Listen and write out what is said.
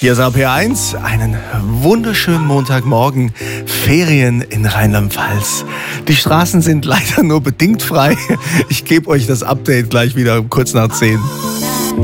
Hier ist AP1, einen wunderschönen Montagmorgen, Ferien in Rheinland-Pfalz. Die Straßen sind leider nur bedingt frei. Ich gebe euch das Update gleich wieder um kurz nach 10.